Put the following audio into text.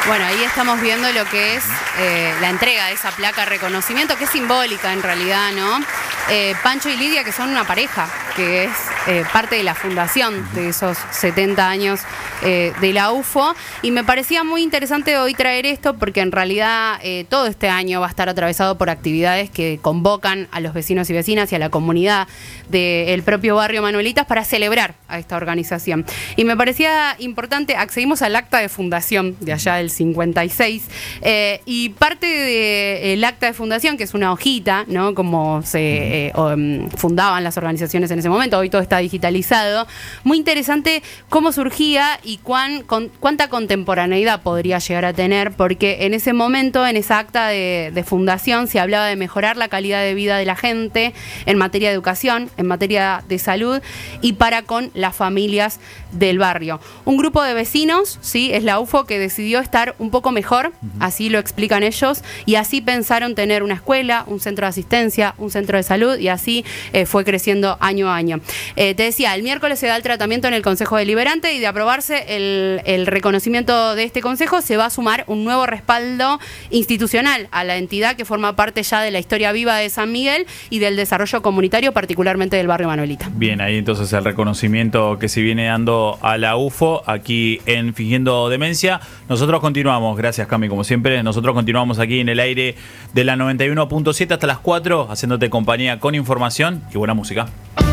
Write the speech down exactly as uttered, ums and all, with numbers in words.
Bueno, ahí estamos viendo lo que es eh, la entrega de esa placa de reconocimiento, que es simbólica en realidad, ¿no? Eh, Pancho y Lidia, que son una pareja, que es eh, parte de la fundación de esos setenta años eh, de la U F O, y me parecía muy interesante hoy traer esto porque en realidad eh, todo este año va a estar atravesado por actividades que convocan a los vecinos y vecinas y a la comunidad del propio barrio Manuelitas para celebrar a esta organización. Y me parecía importante, accedimos al acta de fundación de allá del cincuenta y seis, eh, y parte del acta de fundación, que es una hojita, ¿no? Como se eh, um, fundaban las organizaciones en ese momento, hoy todo está digitalizado, muy interesante cómo surgía y cuán, con, cuánta contemporaneidad podría llegar a tener, porque en ese momento, en esa acta de, de fundación, se hablaba de mejorar la calidad de vida de la gente en materia de educación, en materia de salud y para con las familias del barrio. Un grupo de vecinos, sí, es la U F O, que decidió estar un poco mejor, uh-huh. Así lo explican ellos, y así pensaron tener una escuela, un centro de asistencia, un centro de salud, y así eh, fue creciendo año a año. Eh, te decía, el miércoles se da el tratamiento en el Consejo Deliberante y de aprobarse el, el reconocimiento de este Consejo se va a sumar un nuevo respaldo institucional a la entidad que forma parte ya de la historia viva de San Miguel y del desarrollo comunitario, particularmente del barrio Manuelita. Bien, ahí entonces el reconocimiento que se viene dando a la U F O aquí en Fingiendo Demencia. Nosotros continuamos, gracias Cami, como siempre, nosotros continuamos aquí en el aire de la noventa y uno punto siete hasta las cuatro, haciéndote compañía con información y buena música.